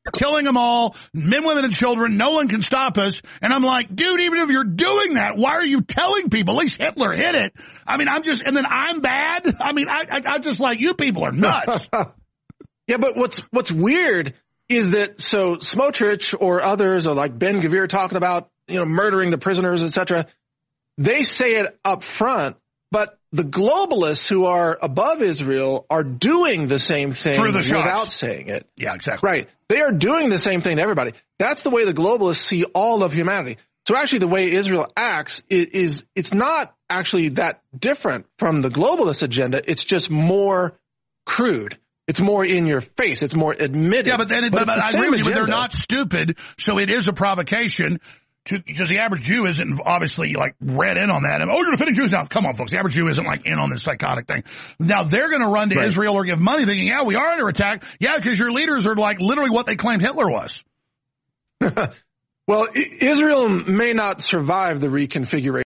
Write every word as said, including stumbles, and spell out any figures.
killing them all, men, women, and children. No one can stop us. And I'm like, dude, even if you're doing that, why are you telling people? At least Hitler hit it. I mean, I'm just, and then I'm bad. I mean, I, I, I'm just like, you people are nuts. Yeah, but what's what's weird is that so Smotrich or others, or like Ben Gvir talking about, you know, murdering the prisoners, et cetera, they say it up front, but the globalists who are above Israel are doing the same thing Through the without saying it. Yeah, exactly. Right. They are doing the same thing to everybody. That's the way the globalists see all of humanity. So actually the way Israel acts is, is it's not actually that different from the globalist agenda. It's just more crude. It's more in your face. It's more admitted. Yeah, but then but but, but the I agree with you, but they're agenda. not stupid, so it is a provocation. To, because the average Jew isn't obviously like read in on that. And, oh, you're defending Jews now. Come on, folks. The average Jew isn't like in on this psychotic thing. Now they're going to run to right. Israel or give money thinking, yeah, we are under attack. Yeah, because your leaders are like literally what they claimed Hitler was. Well, Israel may not survive the reconfiguration